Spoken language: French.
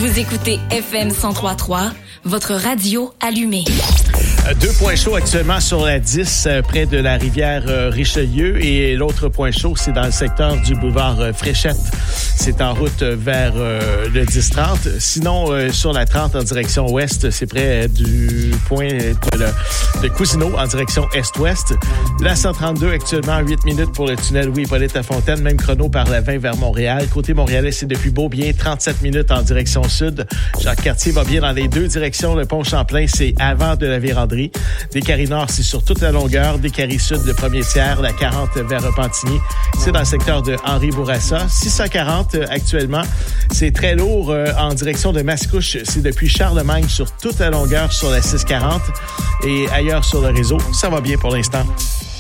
Vous écoutez FM 103.3, votre radio allumée. 2 points chauds actuellement sur la 10 près de la rivière Richelieu et l'autre point chaud, c'est dans le secteur du boulevard Fréchette. C'est en route vers le 10-30. Sinon, sur la 30 en direction ouest, c'est près du point de Cousineau en direction est-ouest. La 132 actuellement 8 minutes pour le tunnel Louis-Hippolyte-Lafontaine, même chrono par la 20 vers Montréal. Côté montréalais, c'est depuis Beaubien, 37 minutes en direction sud. Jacques-Cartier va bien dans les deux directions. Le pont Champlain, c'est avant de la Vérandrie. Des Caries Nord, c'est sur toute la longueur. Des Caries Sud, le premier tiers. La 40 vers Repentigny, c'est dans le secteur de Henri Bourassa. 640 actuellement, c'est très lourd en direction de Mascouche. C'est depuis Charlemagne sur toute la longueur sur la 640. Et ailleurs sur le réseau, ça va bien pour l'instant.